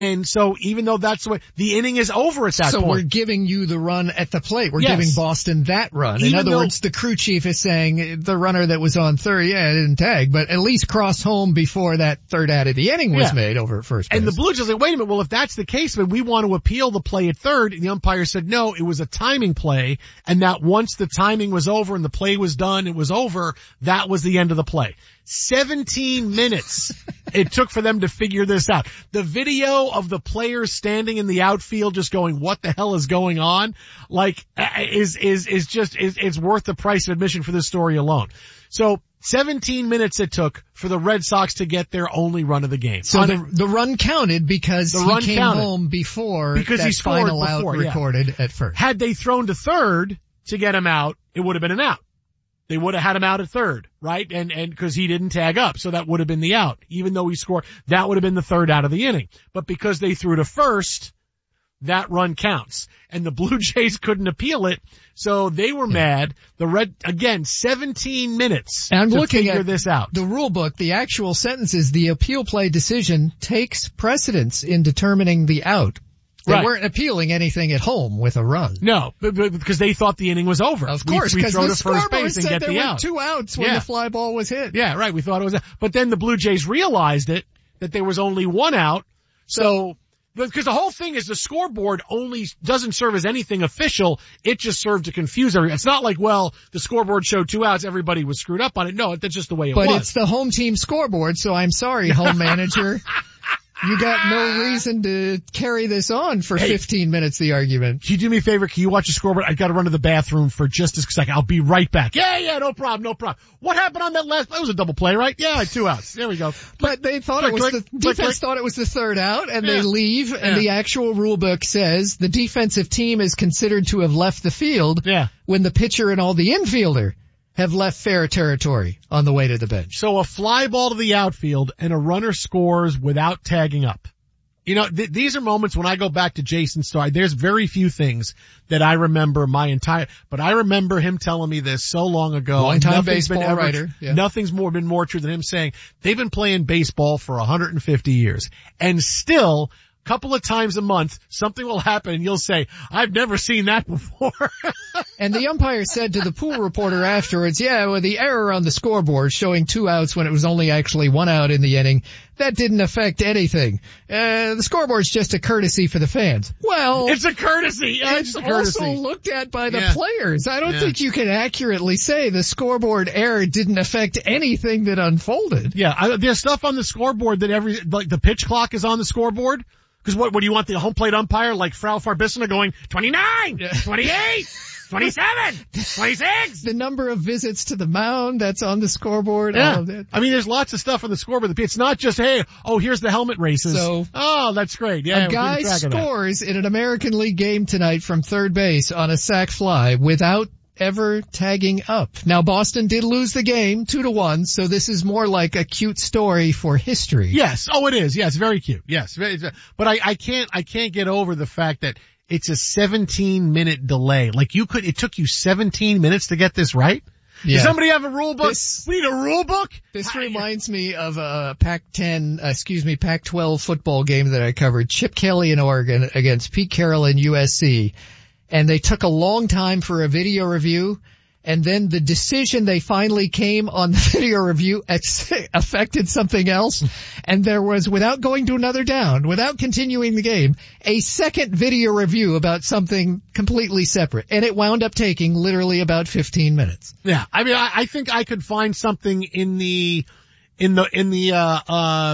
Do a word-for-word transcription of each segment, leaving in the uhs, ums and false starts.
And so even though that's the way, the inning is over at that so point. So we're giving you the run at the plate. We're yes. giving Boston that run. Even In other though, words, the crew chief is saying the runner that was on third, yeah, it didn't tag, but at least crossed home before that third out of the inning was yeah. made over at first base. And the Blue Jays like, wait a minute, well if that's the case, then we want to appeal the play at third. And the umpire said no, it was a timing play, and that once the timing was over and the play was done, it was over, that was the end of the play. seventeen minutes it took for them to figure this out. The video of the players standing in the outfield just going, what the hell is going on? Like, is, is, is just, is, it's worth the price of admission for this story alone. So, seventeen minutes it took for the Red Sox to get their only run of the game. So the, the run counted because the he run came counted. home before because that he scored final before, out yeah. recorded at first. Had they thrown to third to get him out, it would have been an out. They would have had him out at third, right? And, and, cause he didn't tag up. So that would have been the out. Even though he scored, that would have been the third out of the inning. But because they threw to first, that run counts. And the Blue Jays couldn't appeal it. So they were mad. The Red, again, seventeen minutes and I'm to looking figure at this out. The rule book, the actual sentence is the appeal play decision takes precedence in determining the out. They right. weren't appealing anything at home with a run. No, but, but, because they thought the inning was over. Of course, we, we because throw the to first scoreboard base and said get there the were out. two outs when yeah. the fly ball was hit. Yeah, right. We thought it was that. But then the Blue Jays realized it, that there was only one out. So, because the whole thing is the scoreboard only doesn't serve as anything official. It just served to confuse everyone. It's not like, well, the scoreboard showed two outs, everybody was screwed up on it. No, that's just the way it but was. But it's the home team scoreboard, so I'm sorry, home manager. You got no reason to carry this on for hey, fifteen minutes, the argument. Can you do me a favor? Can you watch the scoreboard? I gotta run to the bathroom for just a second. I'll be right back. Yeah, yeah, no problem, no problem. What happened on that last, that was a double play, right? Yeah, two outs. There we go. But they thought click, it was click, the, click, defense click. thought it was the third out, and yeah. they leave, and yeah. the actual rule book says the defensive team is considered to have left the field yeah. when the pitcher and all the infielder have left fair territory on the way to the bench. So a fly ball to the outfield and a runner scores without tagging up. You know, th- these are moments when I go back to Jason's story. There's very few things that I remember my entire, but I remember him telling me this so long ago. Long time baseball ever, writer. Yeah. Nothing's more been more true than him saying they've been playing baseball for one hundred fifty years and still a couple of times a month something will happen and you'll say, I've never seen that before. And the umpire said to the pool reporter afterwards, yeah, well, the error on the scoreboard showing two outs when it was only actually one out in the inning, that didn't affect anything. Uh, the scoreboard's just a courtesy for the fans. Well, it's a courtesy. Yeah, it's it's a courtesy. also looked at by the yeah. players. I don't yeah. think you can accurately say the scoreboard error didn't affect anything that unfolded. Yeah, I, there's stuff on the scoreboard that every, like the pitch clock is on the scoreboard. Because what, what do you want the home plate umpire like Frau Farbissina going twenty-nine, twenty-eight, twenty-seven, twenty-six? The number of visits to the mound that's on the scoreboard. Yeah. All of that. I mean, there's lots of stuff on the scoreboard. It's not just, hey, oh, here's the helmet races. So, oh, that's great. Yeah, a guy scores in an American League game tonight from third base on a sac fly without ever tagging up. Now Boston did lose the game two to one, so this is more like a cute story for history. Yes. Oh, it is. Yes. Very cute. Yes. Very, but I, I can't, I can't get over the fact that it's a seventeen minute delay. Like you could, it took you seventeen minutes to get this right? Yeah. Does somebody have a rule book? This, we need a rule book? This reminds me of a Pac ten, uh, excuse me, Pac twelve football game that I covered. Chip Kelly in Oregon against Pete Carroll in U S C. And they took a long time for a video review, and then the decision they finally came on the video review affected something else, and there was, without going to another down, without continuing the game, a second video review about something completely separate, and it wound up taking literally about fifteen minutes. Yeah, I mean, I, I think I could find something in the, in the, in the, uh, uh,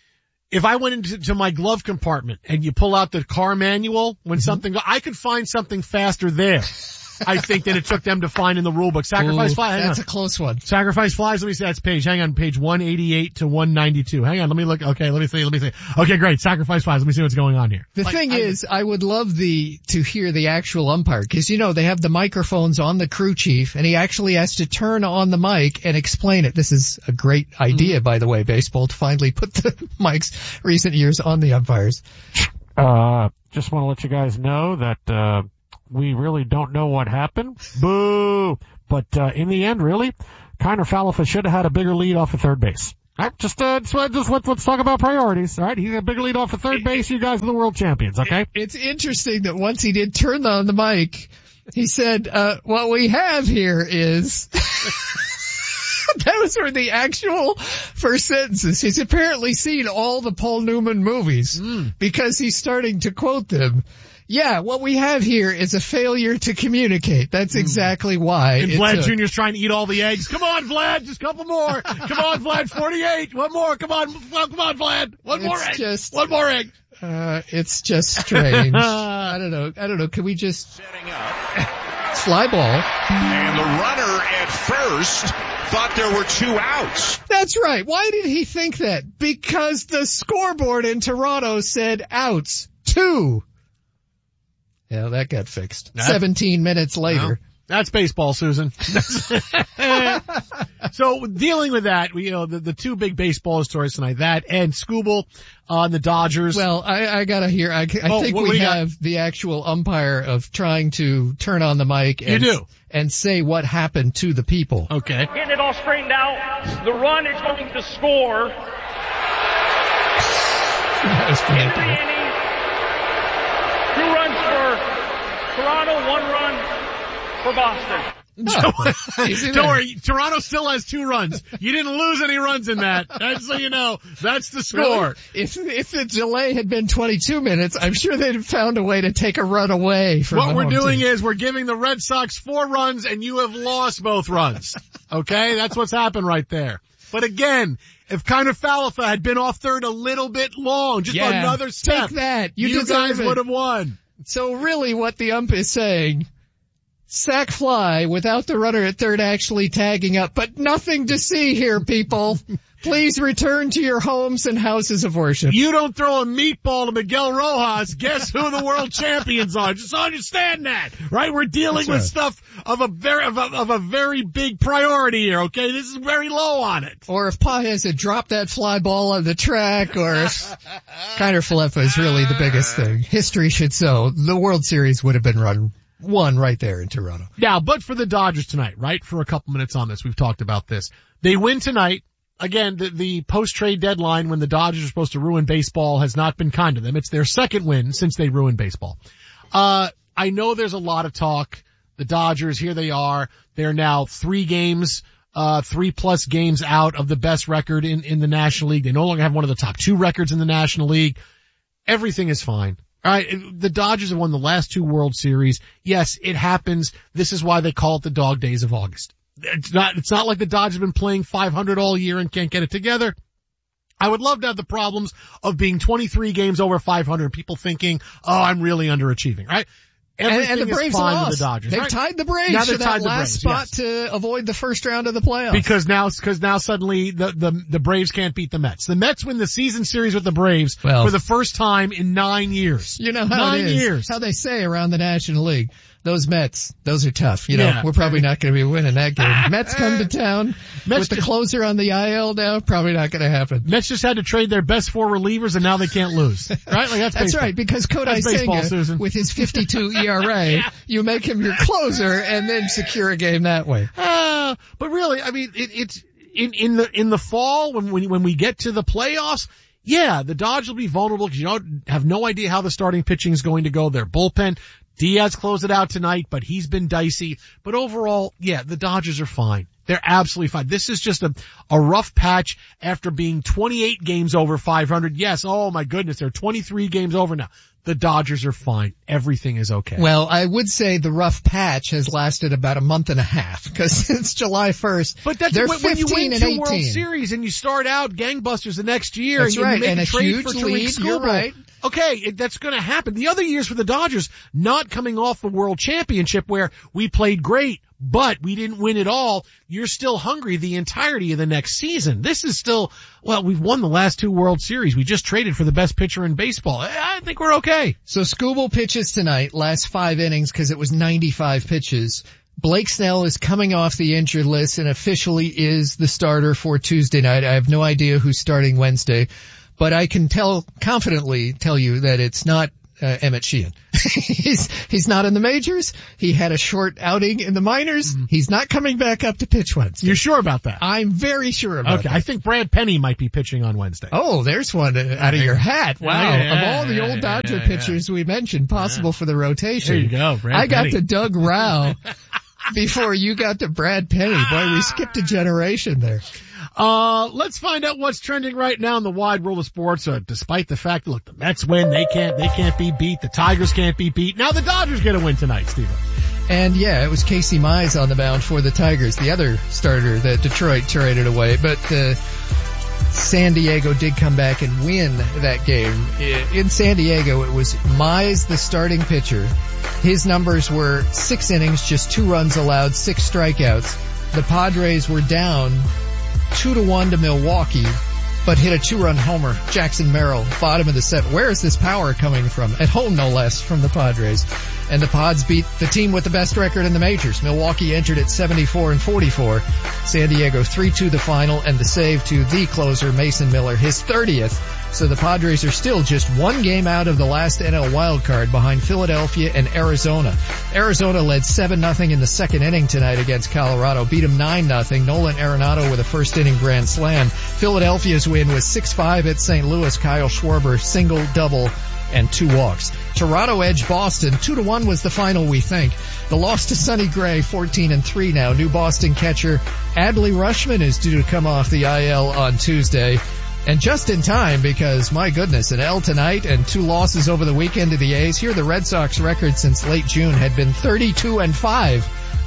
if I went into to my glove compartment and you pull out the car manual when mm-hmm. something, I could find something faster there. I think that it took them to find in the rule book. Sacrifice Ooh, flies. That's on. a close one. Sacrifice flies. Let me see. That's page. Hang on. Page one eighty-eight to one ninety-two. Hang on. Let me look. Okay. Let me see. Let me see. Okay. Great. Sacrifice flies. Let me see what's going on here. The like, thing I, is, I would love the, to hear the actual umpire, because you know, they have the microphones on the crew chief and he actually has to turn on the mic and explain it. This is a great idea, mm-hmm. by the way, baseball, to finally put the mics recent years on the umpires. Uh, just want to let you guys know that, uh, we really don't know what happened. Boo! But uh, in the end, really, Kiner Falefa should have had a bigger lead off of third base. All right, just, uh, just, just let's, let's talk about priorities. All right, he's a big lead off for third base. You guys are the world champions, okay? It's interesting that once he did turn on the mic, he said, uh, what we have here is... Those were the actual first sentences. He's apparently seen all the Paul Newman movies mm. because he's starting to quote them. Yeah, what we have here is a failure to communicate. That's exactly why. And Vlad took. Junior's trying to eat all the eggs. Come on, Vlad, just a couple more. Come on, Vlad, forty-eight. One more. Come on, come on, Vlad. One it's more egg. Just, One more egg. Uh, it's just strange. I don't know. I don't know. Can we just setting up fly ball? And the runner at first thought there were two outs. That's right. Why did he think that? Because the scoreboard in Toronto said outs. Two. Yeah, that got fixed. That's, Seventeen minutes later. Well, that's baseball, Susan. So dealing with that, we, you know, the, the two big baseball stories tonight, that and Skubal on the Dodgers. Well, I, I gotta hear, I, I oh, think what, we what have got? the actual umpire of trying to turn on the mic and, you do. and say what happened to the people. Okay. Getting it all straightened out. The run is going to score. That was in the inning. Two runs for Toronto, one run for Boston. Oh, don't worry, Toronto still has two runs. You didn't lose any runs in that. That's so you know. That's the score. Really? If if the delay had been twenty-two minutes, I'm sure they'd have found a way to take a run away from What the we're home doing team. is we're giving the Red Sox four runs and you have lost both runs. Okay? That's what's happened right there. But again, if Kiner Falefa had been off third a little bit long, just yeah, another step, take that. You, you guys it. would have won. So really what the ump is saying, sack fly without the runner at third actually tagging up, but nothing to see here, people. Please return to your homes and houses of worship. You don't throw a meatball to Miguel Rojas, guess who the world champions are? Just understand that, right? We're dealing That's with right. stuff of a very, of a, of a very big priority here, okay? This is very low on it. Or if Paez had dropped that fly ball on the track, or if Kiner Falefa is really the biggest thing. History should show the World Series would have been run one right there in Toronto. Now, but for the Dodgers tonight, right? For a couple minutes on this, we've talked about this. They win tonight. Again, the, the post-trade deadline when the Dodgers are supposed to ruin baseball has not been kind to them. It's their second win since they ruined baseball. Uh, I know there's a lot of talk. The Dodgers, here they are. They're now three games, uh, three plus games out of the best record in, in the National League. They no longer have one of the top two records in the National League. Everything is fine. All right, the Dodgers have won the last two World Series. Yes, it happens. This is why they call it the dog days of August. It's not, it's not like the Dodgers have been playing five hundred all year and can't get it together. I would love to have the problems of being twenty-three games over five hundred, people thinking, oh, I'm really underachieving, right? And, and the Braves is fine lost. with the Dodgers. They've right? tied the Braves now to that tied the last Braves, spot yes. to avoid the first round of the playoffs. Because now, because now suddenly the, the, the Braves can't beat the Mets. The Mets win the season series with the Braves well, for the first time in nine years. You know how nine it is. years. How they say around the National League. Those Mets, those are tough. You know, yeah. we're probably not going to be winning that game. Mets come to town Mets with the just, closer on the I L now, probably not going to happen. Mets just had to trade their best four relievers and now they can't lose. Right? Like that's That's baseball. right, because Kodai That's baseball, Senga, Susan. with his fifty-two E R A, yeah. you make him your closer and then secure a game that way. Uh, but really, I mean, it, it's in, in the, in the fall when, when, when we get to the playoffs, yeah, the Dodgers will be vulnerable because you don't have no idea how the starting pitching is going to go. Their bullpen, Diaz closed it out tonight, but he's been dicey. But overall, yeah, the Dodgers are fine. They're absolutely fine. This is just a, a rough patch after being twenty-eight games over five hundred. Yes, oh my goodness, they're twenty-three games over now. The Dodgers are fine. Everything is okay. Well, I would say the rough patch has lasted about a month and a half because since July first, but that's they're when, when you win and two eighteen. World Series and you start out gangbusters the next year That's and, right. you make and a a trade huge for Tariq lead. Skubal. You're right. Okay, it, that's going to happen. The other years for the Dodgers, not coming off the World Championship where we played great, but we didn't win it all. You're still hungry the entirety of the next season. This is still, well, we've won the last two World Series. We just traded for the best pitcher in baseball. I think we're okay. So Skubal pitches tonight, last five innings because it was ninety-five pitches. Blake Snell is coming off the injured list and officially is the starter for Tuesday night. I have no idea who's starting Wednesday, but I can tell confidently tell you that it's not uh, Emmett Sheehan. he's, he's not in the majors. He had a short outing in the minors. Mm-hmm. He's not coming back up to pitch Wednesday. You're sure about that? I'm very sure about okay, that. I think Brad Penny might be pitching on Wednesday. Oh, there's one out of your hat. Wow. Yeah, yeah, of all the yeah, old Dodger yeah, yeah, pitchers we mentioned possible yeah. for the rotation. There you go, Brad I got Penny. to Doug Rao before you got to Brad Penny. Boy, we skipped a generation there. Uh, let's find out what's trending right now in the wide world of sports. Uh, despite the fact that, look, the Mets win, they can't, they can't be beat. The Tigers can't be beat. Now the Dodgers get a win tonight, Steven. And yeah, it was Casey Mize on the mound for the Tigers, the other starter that Detroit traded away. But, uh, San Diego did come back and win that game. In San Diego, it was Mize, the starting pitcher. His numbers were six innings, just two runs allowed, six strikeouts. The Padres were down two to one to Milwaukee, but hit a two-run homer. Jackson Merrill, bottom of the seventh. Where is this power coming from? At home, no less, from the Padres. And the Pods beat the team with the best record in the majors. Milwaukee entered at seventy-four and forty-four. San Diego three two the final, and the save to the closer, Mason Miller, his thirtieth. So the Padres are still just one game out of the last N L wildcard behind Philadelphia and Arizona. Arizona led seven nothing in the second inning tonight against Colorado, beat them nine nothing. Nolan Arenado with a first inning grand slam. Philadelphia's win was six five at Saint Louis. Kyle Schwarber single, double, and two walks. Toronto edged Boston. Two to one was the final, we think. The loss to Sonny Gray, fourteen and three now. New Boston catcher Adley Rutschman is due to come off the I L on Tuesday. And just in time, because, my goodness, an L tonight and two losses over the weekend to the A's. Here, the Red Sox record since late June had been thirty-two and five.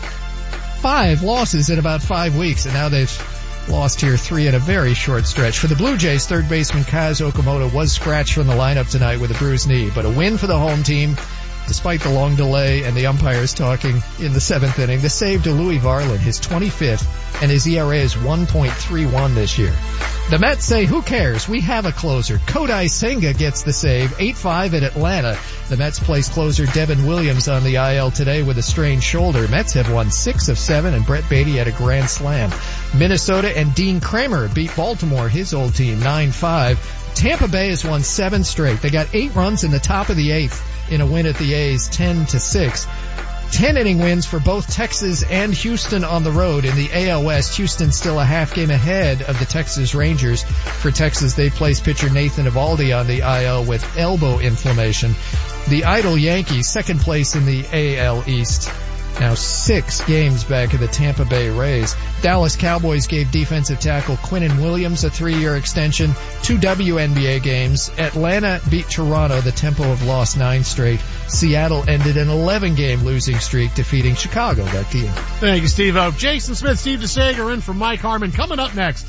Five losses in about five weeks, and now they've lost here three in a very short stretch. For the Blue Jays, third baseman Kaz Okamoto was scratched from the lineup tonight with a bruised knee, but a win for the home team. Despite the long delay and the umpires talking in the seventh inning, the save to Louis Varland, his twenty-fifth, and his E R A is one point three one this year. The Mets say, who cares? We have a closer. Kodai Senga gets the save, eight five at Atlanta. The Mets place closer Devin Williams on the I L today with a strained shoulder. Mets have won six of seven, and Brett Beatty had a grand slam. Minnesota and Dean Kramer beat Baltimore, his old team, nine five. Tampa Bay has won seven straight. They got eight runs in the top of the eighth in a win at the A's, ten to six. Ten inning wins for both Texas and Houston on the road. In the A L West, Houston still a half game ahead of the Texas Rangers. For Texas, they place pitcher Nathan Eovaldi on the I L with elbow inflammation. The idle Yankees, second place in the A L East, now six games back of the Tampa Bay Rays. Dallas Cowboys gave defensive tackle Quinnen Williams a three-year extension. Two W N B A games. Atlanta beat Toronto. The Tempo have lost nine straight. Seattle ended an eleven-game losing streak, defeating Chicago that game. Thank you, Steve-O. Jason Smith, Steve DeSager in for Mike Harmon. Coming up next.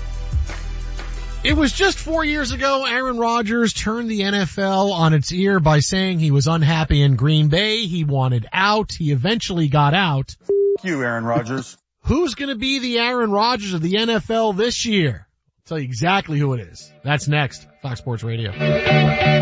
It was just four years ago Aaron Rodgers turned the N F L on its ear by saying he was unhappy in Green Bay. He wanted out. He eventually got out. F you, Aaron Rodgers. Who's going to be the Aaron Rodgers of the N F L this year? I'll tell you exactly who it is. That's next. Fox Sports Radio.